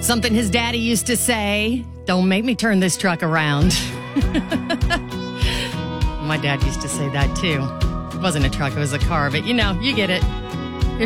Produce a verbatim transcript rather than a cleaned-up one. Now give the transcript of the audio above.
Something his daddy used to say, don't make me turn this truck around. My dad used to say that too. It wasn't a truck, it was a car, but you know, you get it.